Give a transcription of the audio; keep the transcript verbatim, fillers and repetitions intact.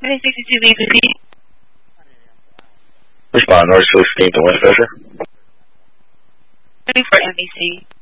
twenty sixty-two B B C. Respond, North sixteenth and West Fisher. Ready for N B C.